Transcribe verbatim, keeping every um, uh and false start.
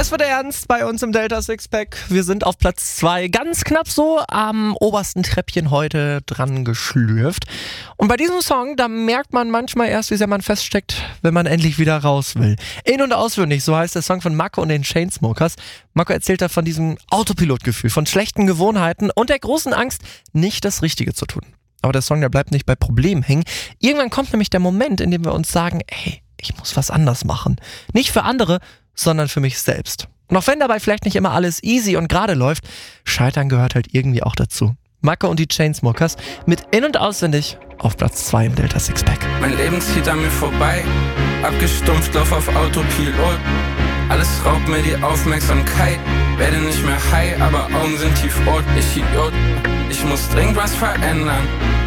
Es wird ernst bei uns im Delta Sixpack. Wir sind auf Platz zwei, ganz knapp so am obersten Treppchen heute dran geschlürft. Und bei diesem Song, da merkt man manchmal erst, wie sehr man feststeckt, wenn man endlich wieder raus will. In- und auswendig, so heißt der Song von Marco und den Chainsmokers. Marco erzählt da von diesem Autopilotgefühl, von schlechten Gewohnheiten und der großen Angst, nicht das Richtige zu tun. Aber der Song, der bleibt nicht bei Problemen hängen. Irgendwann kommt nämlich der Moment, in dem wir uns sagen, ey, ich muss was anders machen. Nicht für andere, sondern für mich selbst. Und auch wenn dabei vielleicht nicht immer alles easy und gerade läuft, Scheitern gehört halt irgendwie auch dazu. Marco und die Chainsmokers mit In- und Auswendig auf Platz zwei im Delta Sixpack. Mein Leben zieht an mir vorbei, abgestumpft, lauf auf Autopilot. Alles raubt mir die Aufmerksamkeit, werde nicht mehr high, aber Augen sind tiefrot. Ich Idiot, ich muss dringend was verändern.